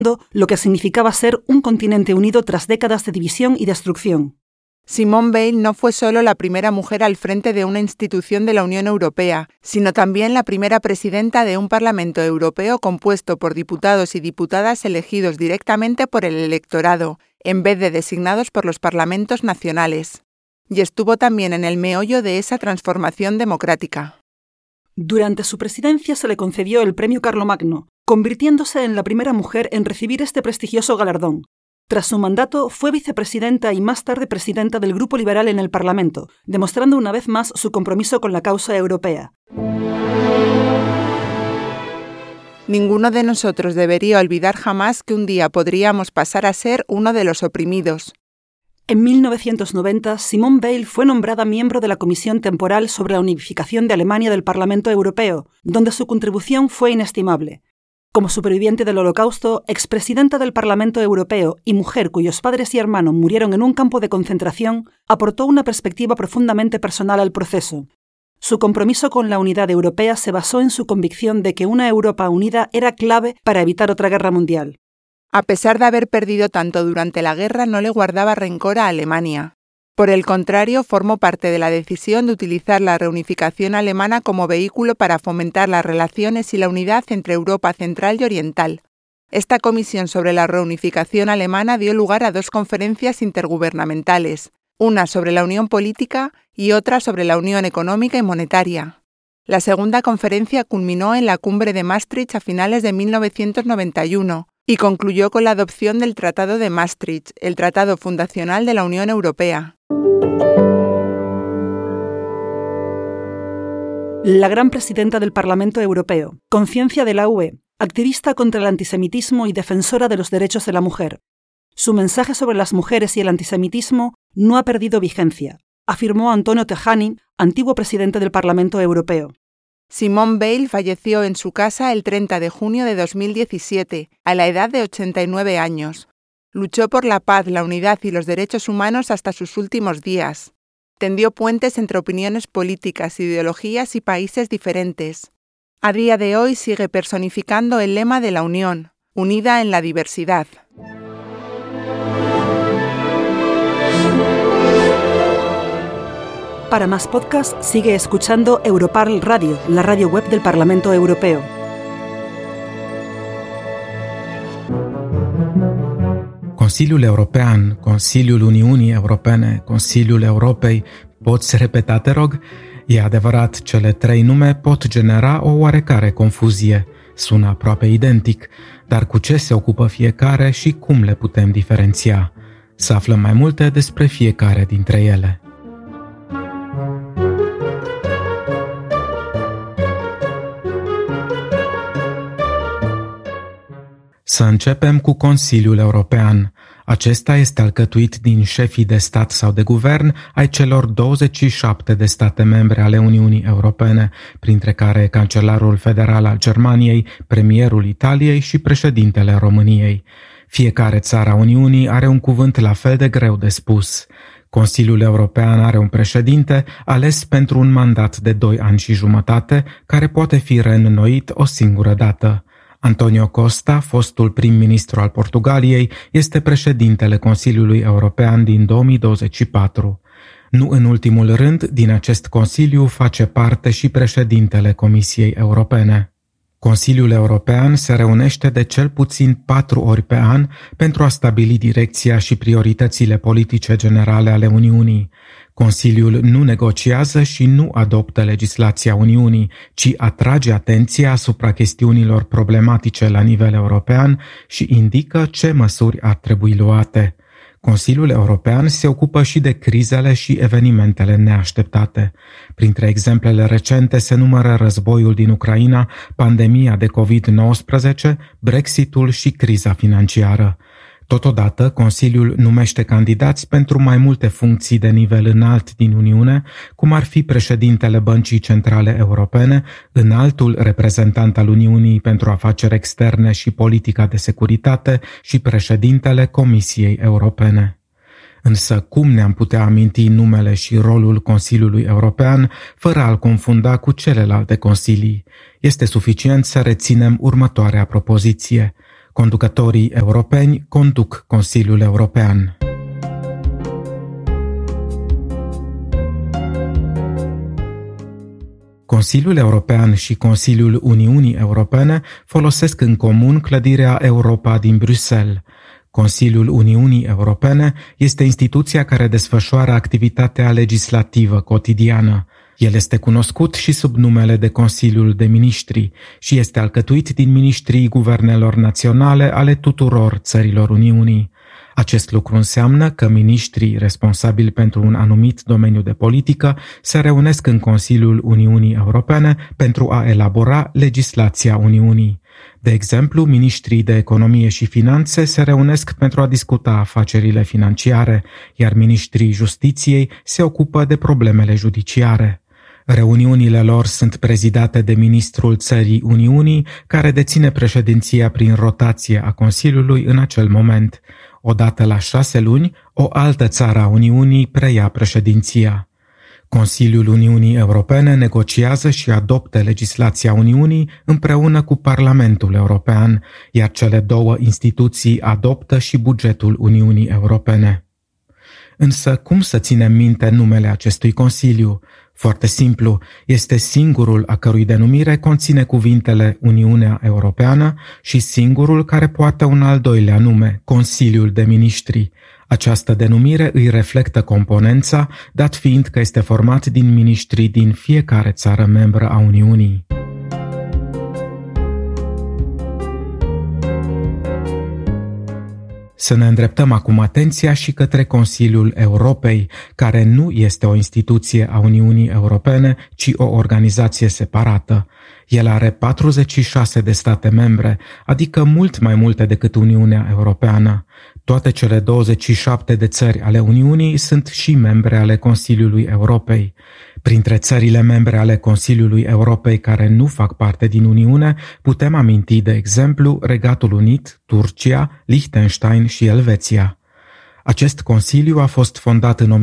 lo que significaba ser un continente unido tras décadas de división y destrucción. Simone Veil no fue solo la primera mujer al frente de una institución de la Unión Europea, sino también la primera presidenta de un Parlamento Europeo compuesto por diputados y diputadas elegidos directamente por el electorado, en vez de designados por los parlamentos nacionales. Y estuvo también en el meollo de esa transformación democrática. Durante su presidencia se le concedió el Premio Carlomagno, convirtiéndose en la primera mujer en recibir este prestigioso galardón. Tras su mandato, fue vicepresidenta y más tarde presidenta del Grupo Liberal en el Parlamento, demostrando una vez más su compromiso con la causa europea. Ninguno de nosotros debería olvidar jamás que un día podríamos pasar a ser uno de los oprimidos. En 1990, Simone Veil fue nombrada miembro de la Comisión Temporal sobre la Unificación de Alemania del Parlamento Europeo, donde su contribución fue inestimable. Como superviviente del Holocausto, expresidenta del Parlamento Europeo y mujer cuyos padres y hermanos murieron en un campo de concentración, aportó una perspectiva profundamente personal al proceso. Su compromiso con la unidad europea se basó en su convicción de que una Europa unida era clave para evitar otra guerra mundial. A pesar de haber perdido tanto durante la guerra, no le guardaba rencor a Alemania. Por el contrario, formó parte de la decisión de utilizar la reunificación alemana como vehículo para fomentar las relaciones y la unidad entre Europa Central y Oriental. Esta comisión sobre la reunificación alemana dio lugar a 2 conferencias intergubernamentales, una sobre la unión política y otra sobre la unión económica y monetaria. La segunda conferencia culminó en la cumbre de Maastricht a finales de 1991 y concluyó con la adopción del Tratado de Maastricht, el tratado fundacional de la Unión Europea. La gran presidenta del Parlamento Europeo, conciencia de la UE, activista contra el antisemitismo y defensora de los derechos de la mujer. Su mensaje sobre las mujeres y el antisemitismo no ha perdido vigencia, afirmó Antonio Tajani, antiguo presidente del Parlamento Europeo. Simone Veil falleció en su casa el 30 de junio de 2017, a la edad de 89 años. Luchó por la paz, la unidad y los derechos humanos hasta sus últimos días. Tendió puentes entre opiniones políticas, ideologías y países diferentes. A día de hoy sigue personificando el lema de la Unión, unida en la diversidad. Para más podcasts, sigue escuchando Europarl Radio, la radio web del Parlamento Europeo. Consiliul European, Consiliul Uniunii Europene, Consiliul Europei, poți repeta, te rog? E adevărat, cele 3 nume pot genera o oarecare confuzie. Sună aproape identic, dar cu ce se ocupă fiecare și cum le putem diferenția? Să aflăm mai multe despre fiecare dintre ele. Să începem cu Consiliul European. Acesta este alcătuit din șefii de stat sau de guvern ai celor 27 de state membre ale Uniunii Europene, printre care Cancelarul Federal al Germaniei, Premierul Italiei și Președintele României. Fiecare țară a Uniunii are un cuvânt la fel de greu de spus. Consiliul European are un președinte ales pentru un mandat de 2 ani și jumătate, care poate fi reînnoit o singură dată. Antonio Costa, fostul prim-ministru al Portugaliei, este președintele Consiliului European din 2024. Nu în ultimul rând, din acest Consiliu face parte și președintele Comisiei Europene. Consiliul European se reunește de cel puțin 4 ori pe an pentru a stabili direcția și prioritățile politice generale ale Uniunii. Consiliul nu negociază și nu adoptă legislația Uniunii, ci atrage atenția asupra chestiunilor problematice la nivel european și indică ce măsuri ar trebui luate. Consiliul European se ocupă și de crizele și evenimentele neașteptate. Printre exemplele recente se numără războiul din Ucraina, pandemia de COVID-19, Brexitul și criza financiară. Totodată, Consiliul numește candidați pentru mai multe funcții de nivel înalt din Uniune, cum ar fi președintele Băncii Centrale Europene, înaltul reprezentant al Uniunii pentru afaceri externe și politica de securitate și președintele Comisiei Europene. Însă cum ne-am putea aminti numele și rolul Consiliului European fără a-l confunda cu celelalte consilii? Este suficient să reținem următoarea propoziție. Conducătorii europeni conduc Consiliul European. Consiliul European și Consiliul Uniunii Europene folosesc în comun clădirea Europa din Bruxelles. Consiliul Uniunii Europene este instituția care desfășoară activitatea legislativă cotidiană. El este cunoscut și sub numele de Consiliul de Ministri și este alcătuit din ministrii guvernelor naționale ale tuturor țărilor Uniunii. Acest lucru înseamnă că miniștrii responsabili pentru un anumit domeniu de politică se reunesc în Consiliul Uniunii Europene pentru a elabora legislația Uniunii. De exemplu, miniștrii de economie și finanțe se reunesc pentru a discuta afacerile financiare, iar miniștrii justiției se ocupă de problemele judiciare. Reuniunile lor sunt prezidate de ministrul țării Uniunii, care deține președinția prin rotație a Consiliului în acel moment. Odată la 6 luni, o altă țară a Uniunii preia președinția. Consiliul Uniunii Europene negociază și adoptă legislația Uniunii împreună cu Parlamentul European, iar cele două instituții adoptă și bugetul Uniunii Europene. Însă, cum să ținem minte numele acestui Consiliu? Foarte simplu, este singurul a cărui denumire conține cuvintele Uniunea Europeană și singurul care poartă un al doilea nume, Consiliul de Ministri. Această denumire îi reflectă componența, dat fiind că este format din miniștri din fiecare țară membră a Uniunii. Să ne îndreptăm acum atenția și către Consiliul Europei, care nu este o instituție a Uniunii Europene, ci o organizație separată. El are 46 de state membre, adică mult mai multe decât Uniunea Europeană. Toate cele 27 de țări ale Uniunii sunt și membre ale Consiliului Europei. Printre țările membre ale Consiliului Europei care nu fac parte din Uniune, putem aminti, de exemplu, Regatul Unit, Turcia, Liechtenstein și Elveția. Acest consiliu a fost fondat în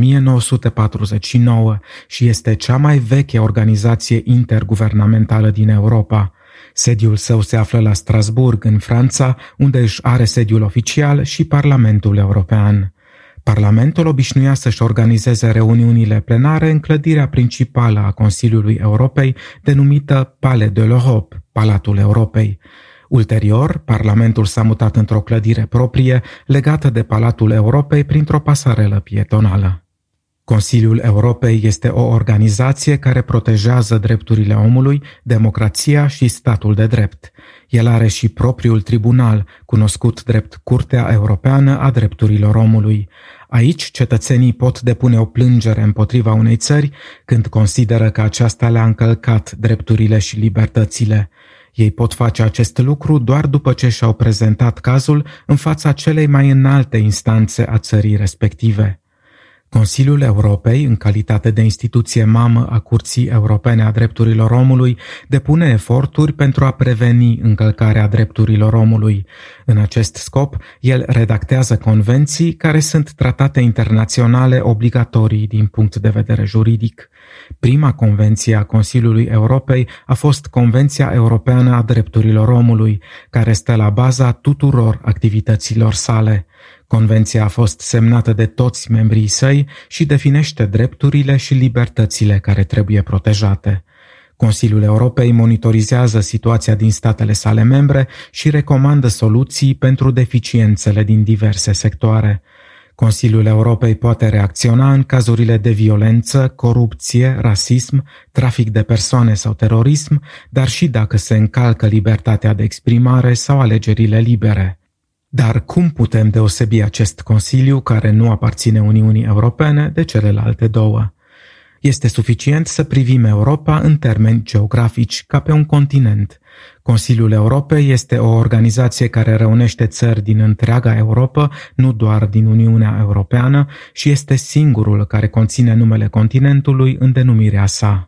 1949 și este cea mai veche organizație interguvernamentală din Europa. Sediul său se află la Strasbourg, în Franța, unde își are sediul oficial și Parlamentul European. Parlamentul obișnuia să-și organizeze reuniunile plenare în clădirea principală a Consiliului Europei, denumită Palais de l'Europe, Palatul Europei. Ulterior, Parlamentul s-a mutat într-o clădire proprie, legată de Palatul Europei printr-o pasarelă pietonală. Consiliul Europei este o organizație care protejează drepturile omului, democrația și statul de drept. El are și propriul tribunal, cunoscut drept Curtea Europeană a Drepturilor Omului. Aici, cetățenii pot depune o plângere împotriva unei țări când consideră că aceasta le-a încălcat drepturile și libertățile. Ei pot face acest lucru doar după ce și-au prezentat cazul în fața celei mai înalte instanțe a țării respective. Consiliul Europei, în calitate de instituție mamă a Curții Europene a Drepturilor Omului, depune eforturi pentru a preveni încălcarea drepturilor omului. În acest scop, el redactează convenții care sunt tratate internaționale obligatorii din punct de vedere juridic. Prima convenție a Consiliului Europei a fost Convenția Europeană a Drepturilor Omului, care stă la baza tuturor activităților sale. Convenția a fost semnată de toți membrii săi și definește drepturile și libertățile care trebuie protejate. Consiliul Europei monitorizează situația din statele sale membre și recomandă soluții pentru deficiențele din diverse sectoare. Consiliul Europei poate reacționa în cazurile de violență, corupție, rasism, trafic de persoane sau terorism, dar și dacă se încalcă libertatea de exprimare sau alegerile libere. Dar cum putem deosebi acest Consiliu, care nu aparține Uniunii Europene, de celelalte două? Este suficient să privim Europa în termeni geografici, ca pe un continent. Consiliul Europei este o organizație care reunește țări din întreaga Europa, nu doar din Uniunea Europeană, și este singurul care conține numele continentului în denumirea sa.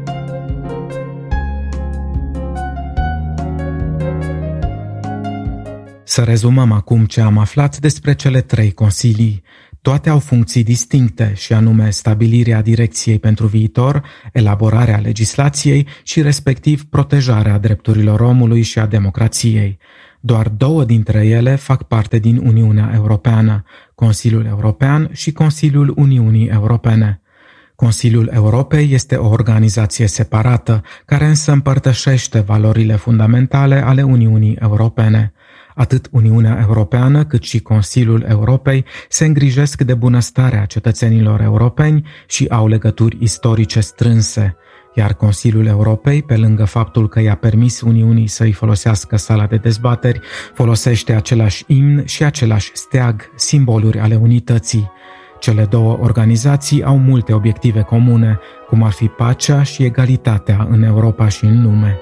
Să rezumăm acum ce am aflat despre cele 3 consilii. Toate au funcții distincte, și anume stabilirea direcției pentru viitor, elaborarea legislației și respectiv protejarea drepturilor omului și a democrației. Doar 2 dintre ele fac parte din Uniunea Europeană, Consiliul European și Consiliul Uniunii Europene. Consiliul Europei este o organizație separată, care însă împărtășește valorile fundamentale ale Uniunii Europene. Atât Uniunea Europeană cât și Consiliul Europei se îngrijesc de bunăstarea cetățenilor europeni și au legături istorice strânse, iar Consiliul Europei, pe lângă faptul că i-a permis Uniunii să-i folosească sala de dezbateri, folosește același imn și același steag, simboluri ale unității. Cele două organizații au multe obiective comune, cum ar fi pacea și egalitatea în Europa și în lume.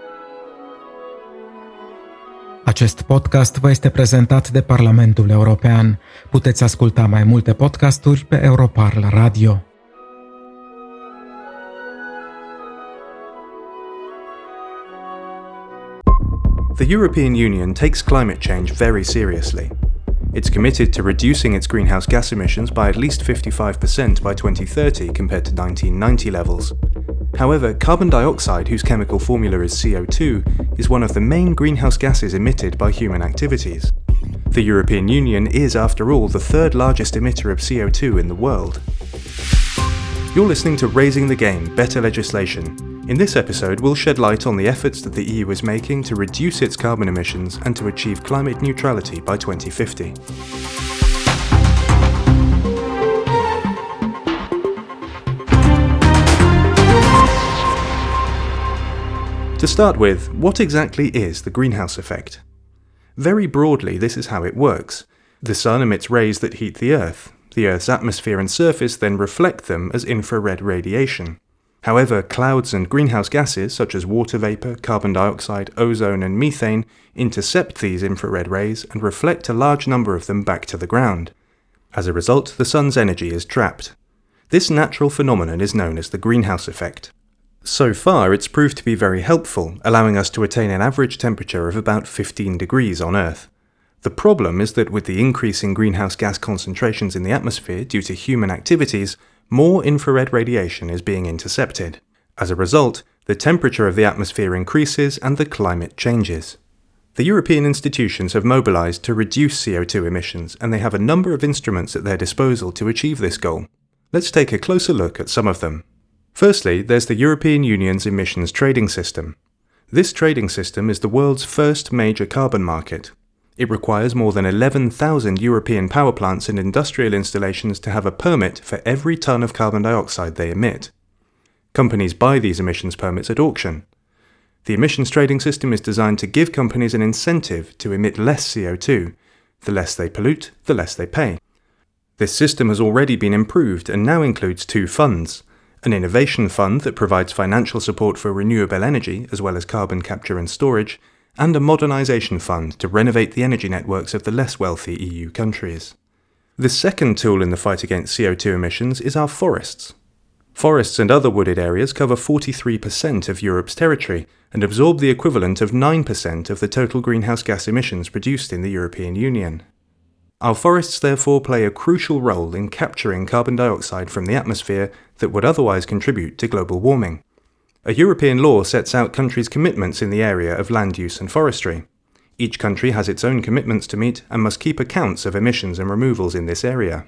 Acest podcast vă este prezentat de Parlamentul European. Puteți asculta mai multe podcasturi pe Europarl Radio. The European Union takes climate change very seriously. It's committed to reducing its greenhouse gas emissions by at least 55% by 2030 compared to 1990 levels. However, carbon dioxide, whose chemical formula is CO2, is one of the main greenhouse gases emitted by human activities. The European Union is, after all, the third largest emitter of CO2 in the world. You're listening to Raising the Game, Better Legislation. In this episode, we'll shed light on the efforts that the EU is making to reduce its carbon emissions and to achieve climate neutrality by 2050. To start with, what exactly is the greenhouse effect? Very broadly, this is how it works. The sun emits rays that heat the Earth. The Earth's atmosphere and surface then reflect them as infrared radiation. However, clouds and greenhouse gases such as water vapour, carbon dioxide, ozone and methane intercept these infrared rays and reflect a large number of them back to the ground. As a result, the sun's energy is trapped. This natural phenomenon is known as the greenhouse effect. So far, it's proved to be very helpful, allowing us to attain an average temperature of about 15 degrees on Earth. The problem is that with the increase in greenhouse gas concentrations in the atmosphere due to human activities, more infrared radiation is being intercepted. As a result, the temperature of the atmosphere increases and the climate changes. The European institutions have mobilized to reduce CO2 emissions, and they have a number of instruments at their disposal to achieve this goal. Let's take a closer look at some of them. Firstly, there's the European Union's emissions trading system. This trading system is the world's first major carbon market. It requires more than 11,000 European power plants and industrial installations to have a permit for every ton of carbon dioxide they emit. Companies buy these emissions permits at auction. The emissions trading system is designed to give companies an incentive to emit less CO2. The less they pollute, the less they pay. This system has already been improved and now includes two funds: an innovation fund that provides financial support for renewable energy as well as carbon capture and storage, and a modernisation fund to renovate the energy networks of the less wealthy EU countries. The second tool in the fight against CO2 emissions is our forests. Forests and other wooded areas cover 43% of Europe's territory and absorb the equivalent of 9% of the total greenhouse gas emissions produced in the European Union. Our forests therefore play a crucial role in capturing carbon dioxide from the atmosphere that would otherwise contribute to global warming. A European law sets out countries' commitments in the area of land use and forestry. Each country has its own commitments to meet and must keep accounts of emissions and removals in this area.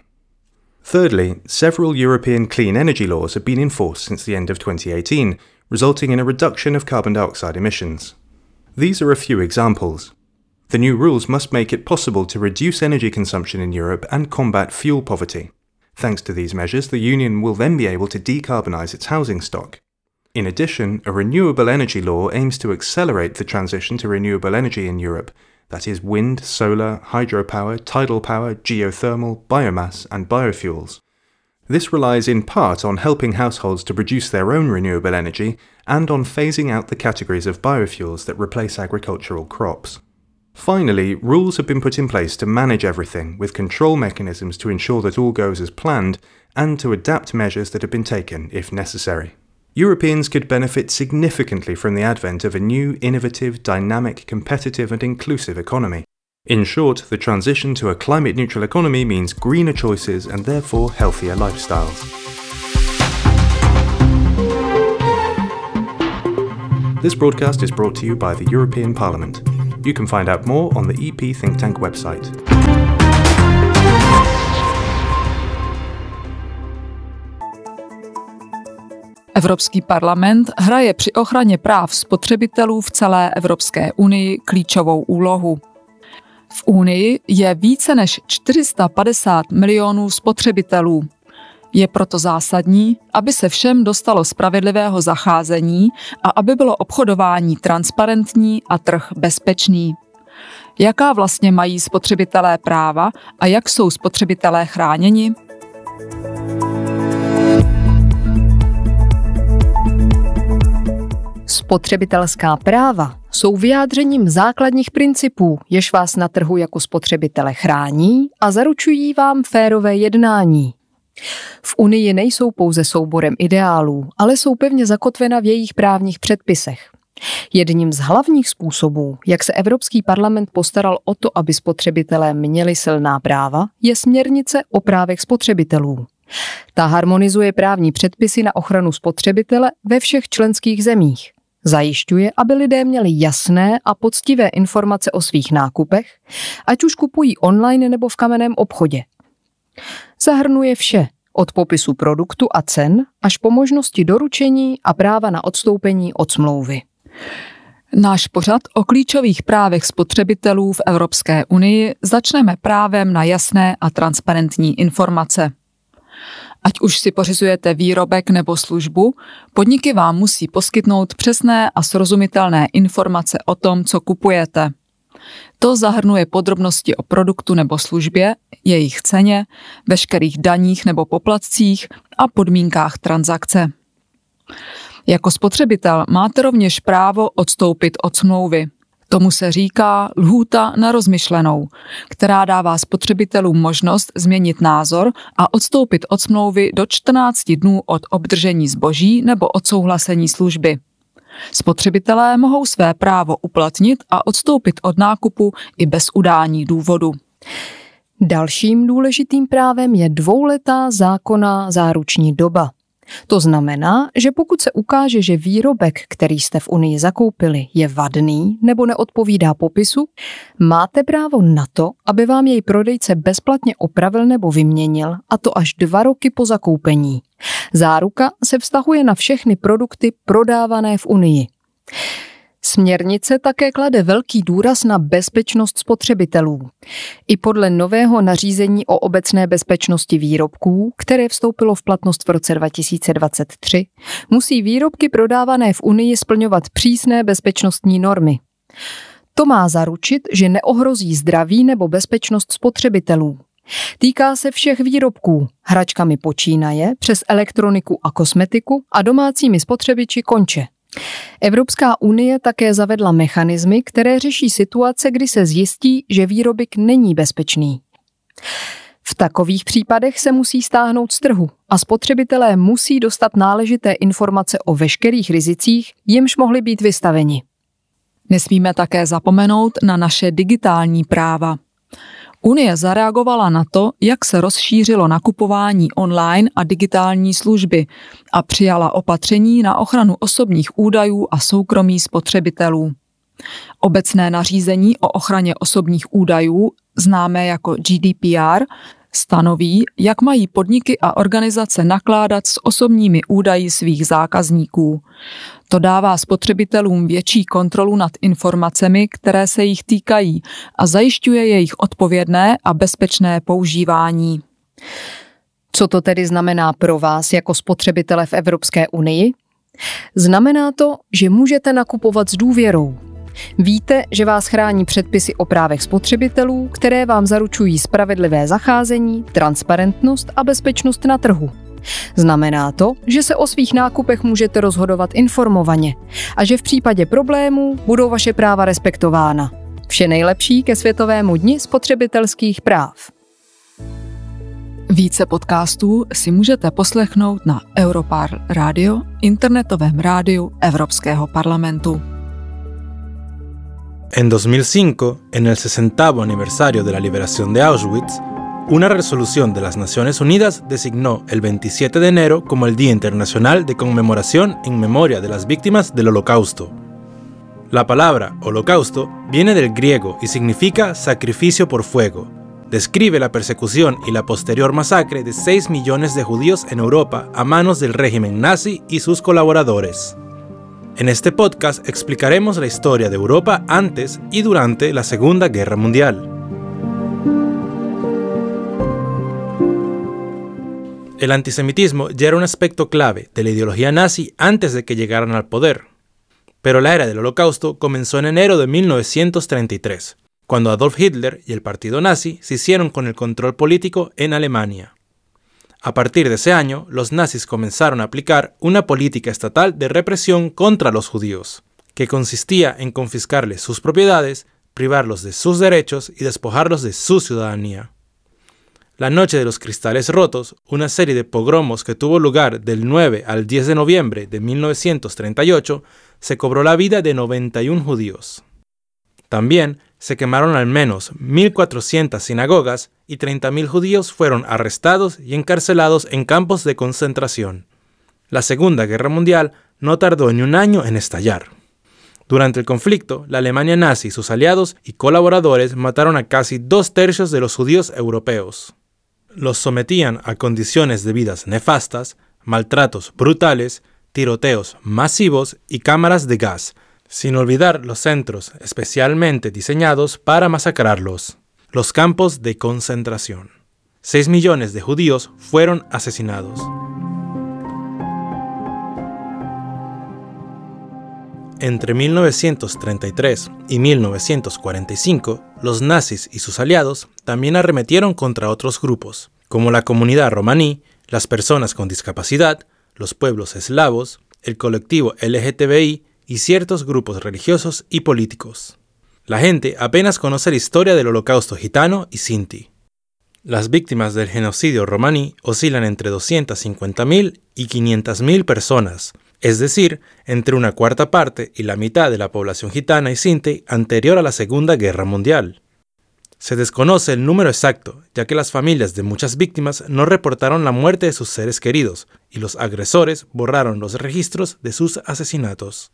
Thirdly, several European clean energy laws have been enforced since the end of 2018, resulting in a reduction of carbon dioxide emissions. These are a few examples. The new rules must make it possible to reduce energy consumption in Europe and combat fuel poverty. Thanks to these measures, the Union will then be able to decarbonise its housing stock. In addition, a renewable energy law aims to accelerate the transition to renewable energy in Europe, that is wind, solar, hydropower, tidal power, geothermal, biomass and biofuels. This relies in part on helping households to produce their own renewable energy and on phasing out the categories of biofuels that replace agricultural crops. Finally, rules have been put in place to manage everything, with control mechanisms to ensure that all goes as planned and to adapt measures that have been taken if necessary. Europeans could benefit significantly from the advent of a new, innovative, dynamic, competitive and inclusive economy. In short, the transition to a climate-neutral economy means greener choices and therefore healthier lifestyles. This broadcast is brought to you by the European Parliament. You can find out more on the EP Think Tank website. Evropský parlament hraje při ochraně práv spotřebitelů v celé Evropské unii klíčovou úlohu. V Unii je více než 450 milionů spotřebitelů. Je proto zásadní, aby se všem dostalo spravedlivého zacházení a aby bylo obchodování transparentní a trh bezpečný. Jaká vlastně mají spotřebitelé práva a jak jsou spotřebitelé chráněni? Spotřebitelská práva jsou vyjádřením základních principů, jež vás na trhu jako spotřebitele chrání a zaručují vám férové jednání. V Unii nejsou pouze souborem ideálů, ale jsou pevně zakotvena v jejich právních předpisech. Jedním z hlavních způsobů, jak se Evropský parlament postaral o to, aby spotřebitelé měli silná práva, je směrnice o právech spotřebitelů. Ta harmonizuje právní předpisy na ochranu spotřebitele ve všech členských zemích. Zajišťuje, aby lidé měli jasné a poctivé informace o svých nákupech, ať už kupují online nebo v kamenném obchodě. Zahrnuje vše, od popisu produktu a cen až po možnosti doručení a práva na odstoupení od smlouvy. Náš pořad o klíčových právech spotřebitelů v Evropské unii začneme právem na jasné a transparentní informace. Ať už si pořizujete výrobek nebo službu, podniky vám musí poskytnout přesné a srozumitelné informace o tom, co kupujete. To zahrnuje podrobnosti o produktu nebo službě, jejich ceně, veškerých daních nebo poplatcích a podmínkách transakce. Jako spotřebitel máte rovněž právo odstoupit od smlouvy. Tomu se říká lhůta na rozmyšlenou, která dává spotřebitelům možnost změnit názor a odstoupit od smlouvy do 14 dnů od obdržení zboží nebo odsouhlasení služby. Spotřebitelé mohou své právo uplatnit a odstoupit od nákupu i bez udání důvodu. Dalším důležitým právem je 2letá zákonná záruční doba. To znamená, že pokud se ukáže, že výrobek, který jste v Unii zakoupili, je vadný nebo neodpovídá popisu, máte právo na to, aby vám jej prodejce bezplatně opravil nebo vyměnil, a to až 2 roky po zakoupení. Záruka se vztahuje na všechny produkty prodávané v Unii. Směrnice také klade velký důraz na bezpečnost spotřebitelů. I podle nového nařízení o obecné bezpečnosti výrobků, které vstoupilo v platnost v roce 2023, musí výrobky prodávané v Unii splňovat přísné bezpečnostní normy. To má zaručit, že neohrozí zdraví nebo bezpečnost spotřebitelů. Týká se všech výrobků, hračkami počínaje, přes elektroniku a kosmetiku a domácími spotřebiči konče. Evropská unie také zavedla mechanismy, které řeší situace, kdy se zjistí, že výrobek není bezpečný. V takových případech se musí stáhnout z trhu a spotřebitelé musí dostat náležité informace o veškerých rizicích, jimž mohli být vystaveni. Nesmíme také zapomenout na naše digitální práva. Unie zareagovala na to, jak se rozšířilo nakupování online a digitální služby a přijala opatření na ochranu osobních údajů a soukromí spotřebitelů. Obecné nařízení o ochraně osobních údajů, známé jako GDPR, stanoví, jak mají podniky a organizace nakládat s osobními údaji svých zákazníků. To dává spotřebitelům větší kontrolu nad informacemi, které se jich týkají, a zajišťuje jejich odpovědné a bezpečné používání. Co to tedy znamená pro vás jako spotřebitele v Evropské unii? Znamená to, že můžete nakupovat s důvěrou. Víte, že vás chrání předpisy o právech spotřebitelů, které vám zaručují spravedlivé zacházení, transparentnost a bezpečnost na trhu. Znamená to, že se o svých nákupech můžete rozhodovat informovaně a že v případě problémů budou vaše práva respektována. Vše nejlepší ke Světovému dni spotřebitelských práv. Více podcastů si můžete poslechnout na Europarl Radio, internetovém rádiu Evropského parlamentu. En 2005, en el 60º aniversario de la liberación de Auschwitz, una resolución de las Naciones Unidas designó el 27 de enero como el Día Internacional de Conmemoración en Memoria de las Víctimas del Holocausto. La palabra holocausto viene del griego y significa sacrificio por fuego. Describe la persecución y la posterior masacre de 6 millones de judíos en Europa a manos del régimen nazi y sus colaboradores. En este podcast explicaremos la historia de Europa antes y durante la Segunda Guerra Mundial. El antisemitismo ya era un aspecto clave de la ideología nazi antes de que llegaran al poder. Pero la era del Holocausto comenzó en enero de 1933, cuando Adolf Hitler y el partido nazi se hicieron con el control político en Alemania. A partir de ese año, los nazis comenzaron a aplicar una política estatal de represión contra los judíos, que consistía en confiscarles sus propiedades, privarlos de sus derechos y despojarlos de su ciudadanía. La Noche de los Cristales Rotos, una serie de pogromos que tuvo lugar del 9 al 10 de noviembre de 1938, se cobró la vida de 91 judíos. También se quemaron al menos 1.400 sinagogas y 30.000 judíos fueron arrestados y encarcelados en campos de concentración. La Segunda Guerra Mundial no tardó ni un año en estallar. Durante el conflicto, la Alemania nazi y sus aliados y colaboradores mataron a casi 2/3 de los judíos europeos. Los sometían a condiciones de vidas nefastas, maltratos brutales, tiroteos masivos y cámaras de gas, sin olvidar los centros especialmente diseñados para masacrarlos, los campos de concentración. 6 millones de judíos fueron asesinados. Entre 1933 y 1945, los nazis y sus aliados también arremetieron contra otros grupos, como la comunidad romaní, las personas con discapacidad, los pueblos eslavos, el colectivo LGTBI y ciertos grupos religiosos y políticos. La gente apenas conoce la historia del Holocausto gitano y sinti. Las víctimas del genocidio romaní oscilan entre 250.000 y 500.000 personas, es decir, entre una cuarta parte y la mitad de la población gitana y sinti anterior a la Segunda Guerra Mundial. Se desconoce el número exacto, ya que las familias de muchas víctimas no reportaron la muerte de sus seres queridos, y los agresores borraron los registros de sus asesinatos.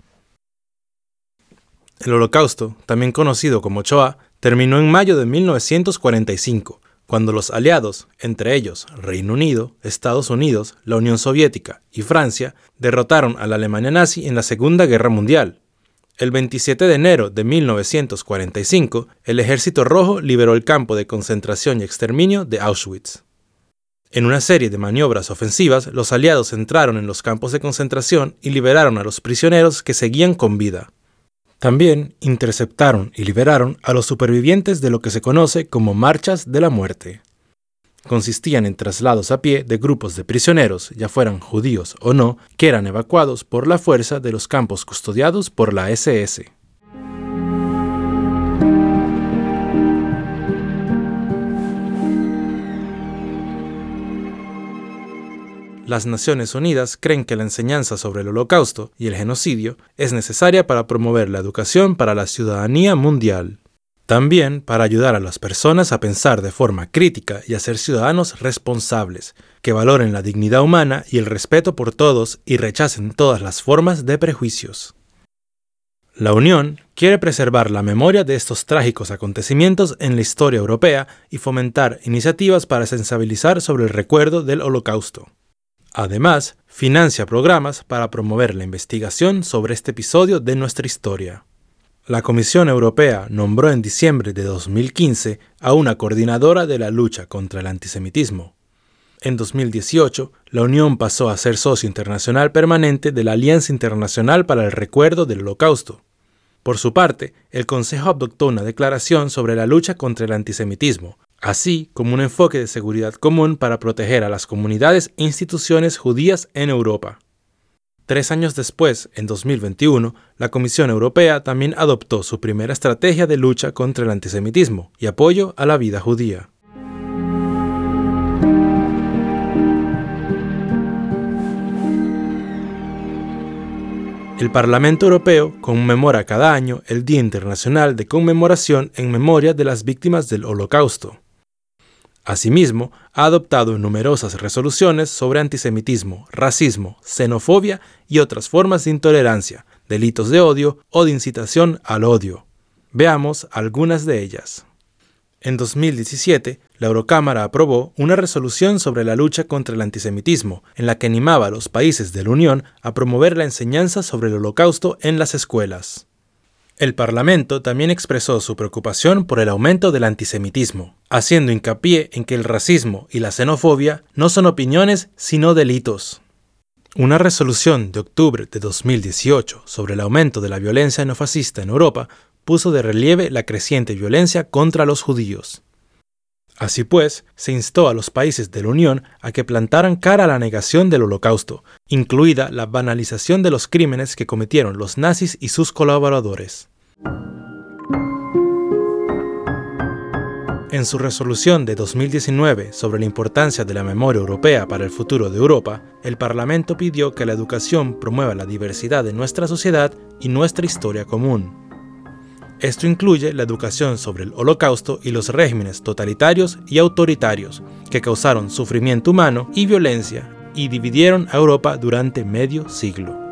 El Holocausto, también conocido como Shoah, terminó en mayo de 1945, cuando los aliados, entre ellos Reino Unido, Estados Unidos, la Unión Soviética y Francia, derrotaron a la Alemania nazi en la Segunda Guerra Mundial. El 27 de enero de 1945, el Ejército Rojo liberó el campo de concentración y exterminio de Auschwitz. En una serie de maniobras ofensivas, los aliados entraron en los campos de concentración y liberaron a los prisioneros que seguían con vida. También interceptaron y liberaron a los supervivientes de lo que se conoce como marchas de la muerte. Consistían en traslados a pie de grupos de prisioneros, ya fueran judíos o no, que eran evacuados por la fuerza de los campos custodiados por la SS. Las Naciones Unidas creen que la enseñanza sobre el Holocausto y el genocidio es necesaria para promover la educación para la ciudadanía mundial. También para ayudar a las personas a pensar de forma crítica y a ser ciudadanos responsables, que valoren la dignidad humana y el respeto por todos y rechacen todas las formas de prejuicios. La Unión quiere preservar la memoria de estos trágicos acontecimientos en la historia europea y fomentar iniciativas para sensibilizar sobre el recuerdo del Holocausto. Además, financia programas para promover la investigación sobre este episodio de nuestra historia. La Comisión Europea nombró en diciembre de 2015 a una coordinadora de la lucha contra el antisemitismo. En 2018, la Unión pasó a ser socio internacional permanente de la Alianza Internacional para el Recuerdo del Holocausto. Por su parte, el Consejo adoptó una declaración sobre la lucha contra el antisemitismo, así como un enfoque de seguridad común para proteger a las comunidades e instituciones judías en Europa. 3 años después, en 2021, la Comisión Europea también adoptó su primera estrategia de lucha contra el antisemitismo y apoyo a la vida judía. El Parlamento Europeo conmemora cada año el Día Internacional de Conmemoración en memoria de las víctimas del Holocausto. Asimismo, ha adoptado numerosas resoluciones sobre antisemitismo, racismo, xenofobia y otras formas de intolerancia, delitos de odio o de incitación al odio. Veamos algunas de ellas. En 2017, la Eurocámara aprobó una resolución sobre la lucha contra el antisemitismo, en la que animaba a los países de la Unión a promover la enseñanza sobre el Holocausto en las escuelas. El Parlamento también expresó su preocupación por el aumento del antisemitismo, haciendo hincapié en que el racismo y la xenofobia no son opiniones, sino delitos. Una resolución de octubre de 2018 sobre el aumento de la violencia neofascista en Europa puso de relieve la creciente violencia contra los judíos. Así pues, se instó a los países de la Unión a que plantaran cara a la negación del Holocausto, incluida la banalización de los crímenes que cometieron los nazis y sus colaboradores. En su resolución de 2019 sobre la importancia de la memoria europea para el futuro de Europa, el Parlamento pidió que la educación promueva la diversidad de nuestra sociedad y nuestra historia común. Esto incluye la educación sobre el Holocausto y los regímenes totalitarios y autoritarios que causaron sufrimiento humano y violencia y dividieron a Europa durante medio siglo.